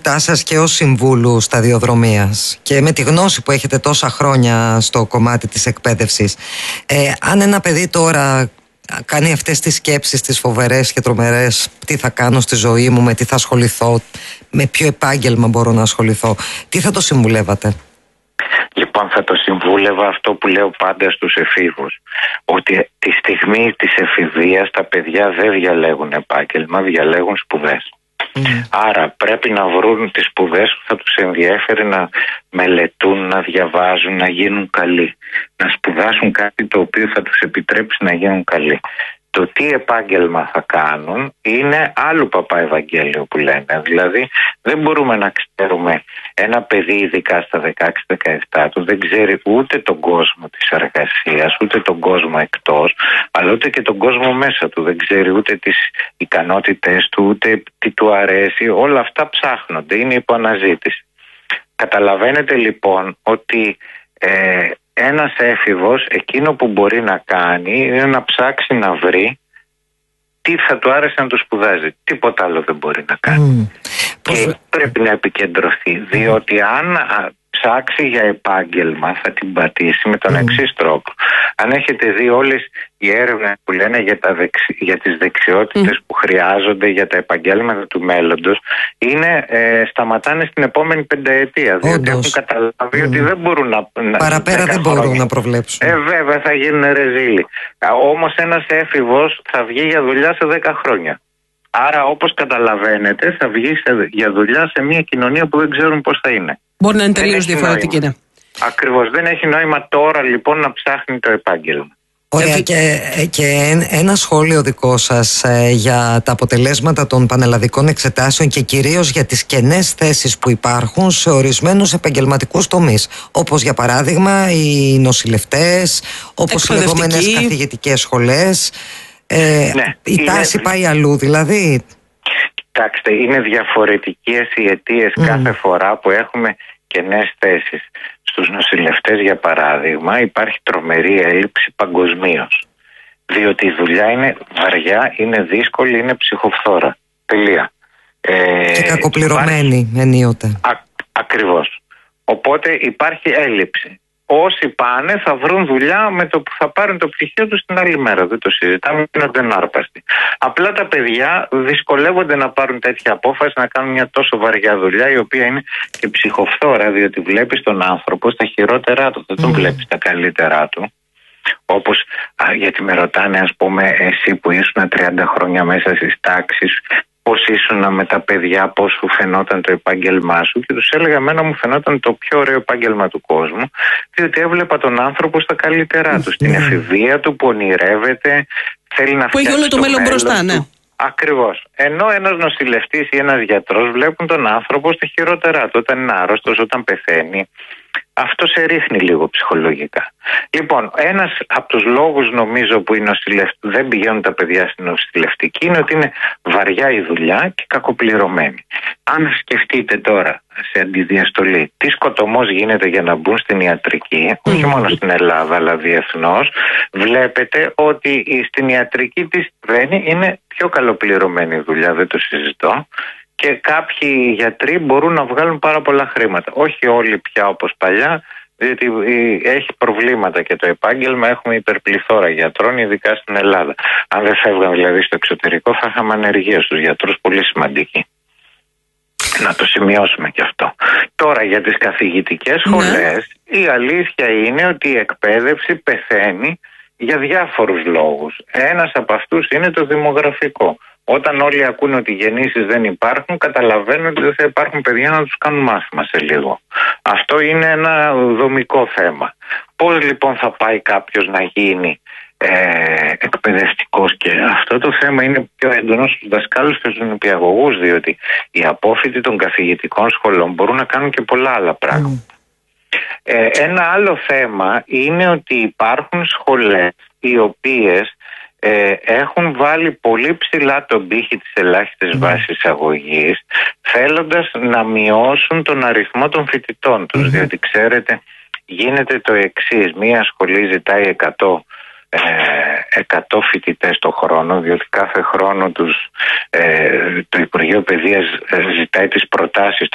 ιδιότητά σας και ως συμβούλου σταδιοδρομίας και με τη γνώση που έχετε τόσα χρόνια στο κομμάτι της εκπαίδευσης, αν ένα παιδί τώρα κάνει αυτές τις σκέψεις, τις φοβερές και τρομερές, τι θα κάνω στη ζωή μου, με τι θα ασχοληθώ, με ποιο επάγγελμα μπορώ να ασχοληθώ, τι θα το συμβουλεύατε? Λοιπόν, θα το συμβούλευα αυτό που λέω πάντα στους εφήβους, ότι τη στιγμή της εφηβείας τα παιδιά δεν διαλέγουν επάγγελμα, διαλέγουν σπουδές. Άρα πρέπει να βρουν τις σπουδές που θα τους ενδιέφερε να μελετούν, να διαβάζουν, να γίνουν καλοί. Να σπουδάσουν κάτι το οποίο θα τους επιτρέψει να γίνουν καλοί. Το τι επάγγελμα θα κάνουν είναι άλλου παπά Ευαγγέλιο που λένε. Δηλαδή δεν μπορούμε να ξέρουμε ένα παιδί, ειδικά στα 16-17 του, δεν ξέρει ούτε τον κόσμο της εργασίας, ούτε τον κόσμο εκτός, αλλά ούτε και τον κόσμο μέσα του. Δεν ξέρει ούτε τις ικανότητες του, ούτε τι του αρέσει. Όλα αυτά ψάχνονται, είναι υπό αναζήτηση. Καταλαβαίνετε λοιπόν ότι ένας έφηβος εκείνο που μπορεί να κάνει είναι να ψάξει να βρει τι θα του άρεσε να το σπουδάζει. Τίποτα άλλο δεν μπορεί να κάνει. Και πρέπει να επικεντρωθεί, διότι αν ψάξει για επάγγελμα θα την πατήσει με τον εξής τρόπο. Αν έχετε δει όλες οι έρευνες που λένε για τις δεξιότητες που χρειάζονται για τα επαγγέλματα του μέλλοντος, σταματάνε στην επόμενη πενταετία, διότι έχουν καταλάβει ότι δεν μπορούν να παραπέρα δεν μπορούν να προβλέψουν. Βέβαια θα γίνουν ρεζίλοι. Όμως ένας έφηβος θα βγει για δουλειά σε 10 χρόνια. Άρα, όπως καταλαβαίνετε, θα βγει για δουλειά σε μια κοινωνία που δεν ξέρουν πώς θα είναι. Μπορεί να είναι τελείως διαφορετική, ναι. Ακριβώς. Δεν έχει νόημα τώρα λοιπόν να ψάχνει το επάγγελμα. Ωραία, και ένα σχόλιο δικό σας για τα αποτελέσματα των πανελλαδικών εξετάσεων και κυρίως για τις κενές θέσεις που υπάρχουν σε ορισμένους επαγγελματικούς τομείς, όπως για παράδειγμα οι νοσηλευτές, όπως οι λεγόμενες καθηγητικές σχολές. Η τάση πάει αλλού δηλαδή. Κοιτάξτε, είναι διαφορετικές οι αιτίες κάθε φορά που έχουμε κενές θέσεις. Στους νοσηλευτές, για παράδειγμα, υπάρχει τρομερή έλλειψη παγκοσμίως. Διότι η δουλειά είναι βαριά, είναι δύσκολη, είναι ψυχοφθόρα. Τελεία. Και κακοπληρωμένη ενίοτε. Ακριβώς. Οπότε υπάρχει έλλειψη. Όσοι πάνε θα βρουν δουλειά με το που θα πάρουν το πτυχίο τους την άλλη μέρα. Δεν το συζητάμε, γίνονται ενάρπαστοι. Απλά τα παιδιά δυσκολεύονται να πάρουν τέτοια απόφαση, να κάνουν μια τόσο βαριά δουλειά, η οποία είναι και ψυχοφθόρα, διότι βλέπεις τον άνθρωπο στα χειρότερά του, δεν τον βλέπεις στα καλύτερά του. Όπως γιατί με ρωτάνε, ας πούμε, εσύ που ήσουν 30 χρόνια μέσα στις τάξεις, πώς ήσουν με τα παιδιά, πώς σου φαινόταν το επάγγελμά σου, και τους έλεγα, εμένα μου φαινόταν το πιο ωραίο επάγγελμα του κόσμου, διότι έβλεπα τον άνθρωπο στα καλύτερά του, στην εφηβεία του που ονειρεύεται, θέλει να φτιάξει όλο το μέλλον μπροστά, ναι. Ακριβώς. Ενώ ένας νοσηλευτής ή ένας γιατρός βλέπουν τον άνθρωπο στα χειρότερά του, όταν είναι άρρωστος, όταν πεθαίνει. Αυτό σε ρίχνει λίγο ψυχολογικά. Λοιπόν, ένας από τους λόγους νομίζω που δεν πηγαίνουν τα παιδιά στην νοσηλευτική είναι ότι είναι βαριά η δουλειά και κακοπληρωμένη. Αν σκεφτείτε τώρα σε αντιδιαστολή τι σκοτωμός γίνεται για να μπουν στην ιατρική, όχι μόνο στην Ελλάδα αλλά διεθνώς, βλέπετε ότι στην ιατρική της είναι πιο καλοπληρωμένη η δουλειά, δεν το συζητώ. Και κάποιοι γιατροί μπορούν να βγάλουν πάρα πολλά χρήματα. Όχι όλοι πια όπως παλιά, διότι έχει προβλήματα και το επάγγελμα. Έχουμε υπερπληθώρα γιατρών, ειδικά στην Ελλάδα. Αν δεν φεύγαν δηλαδή στο εξωτερικό, θα είχαμε ανεργία στους γιατρούς πολύ σημαντική. Να το σημειώσουμε και αυτό. Τώρα για τις καθηγητικές σχολές, η αλήθεια είναι ότι η εκπαίδευση πεθαίνει για διάφορους λόγους. Ένας από αυτούς είναι το δημογραφικό. Όταν όλοι ακούνε ότι οι γεννήσεις δεν υπάρχουν, καταλαβαίνουν ότι δεν θα υπάρχουν παιδιά να τους κάνουν μάθημα σε λίγο. Αυτό είναι ένα δομικό θέμα. Πώς λοιπόν θα πάει κάποιος να γίνει εκπαιδευτικός, και αυτό το θέμα είναι πιο έντονο στους δασκάλους και στους νηπιαγωγούς, διότι οι απόφοιτοι των καθηγητικών σχολών μπορούν να κάνουν και πολλά άλλα πράγματα. Ένα άλλο θέμα είναι ότι υπάρχουν σχολές οι οποίες έχουν βάλει πολύ ψηλά τον πύχη της ελάχιστης βάσης αγωγής, θέλοντας να μειώσουν τον αριθμό των φοιτητών τους, διότι ξέρετε γίνεται το εξής: μία σχολή ζητάει 100 φοιτητές το χρόνο, διότι κάθε χρόνο το Υπουργείο Παιδείας ζητάει τις προτάσεις